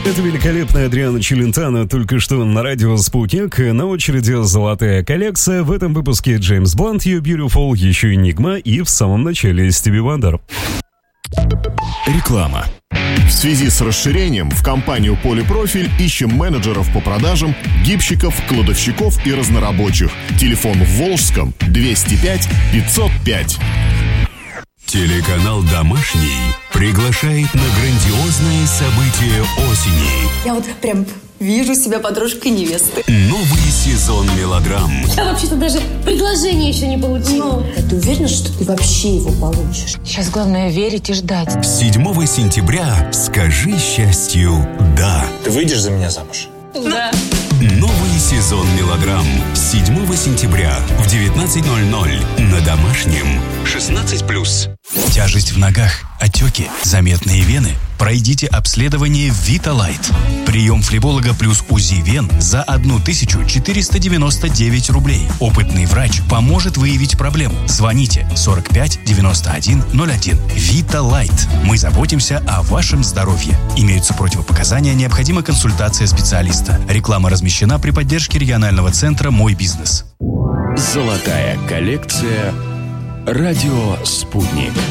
Это великолепная Адриано Челентано только что на радио «Спутник». На очереди золотая коллекция. В этом выпуске Джеймс Блант, You Beautiful, еще Энигма и в самом начале Стиви Вандер. Реклама. В связи с расширением в компанию «Полипрофиль» ищем менеджеров по продажам, гибщиков, кладовщиков и разнорабочих. Телефон в Волжском 205 505. Телеканал «Домашний» приглашает на грандиозное событие осени. Я вот прям вижу себя подружкой невесты. Новый сезон мелодрам. Я вообще-то даже предложение еще не получила. Ты уверена, что ты вообще его получишь? Сейчас главное верить и ждать. 7 сентября скажи счастью «да». Ты выйдешь за меня замуж? Да. Новый сезон мелодрам. 7 сентября в 19:00 на Домашнем. 16+. Тяжесть в ногах, отеки, заметные вены? Пройдите обследование Виталайт. Прием флеболога плюс УЗИ вен за 1499 рублей. Опытный врач поможет выявить проблему. Звоните 45 91 01. Виталайт. Мы заботимся о вашем здоровье. Имеются противопоказания, необходима консультация специалиста. Реклама размещена при поддержке регионального центра «Мой бизнес». Золотая коллекция. Радио «Спутник».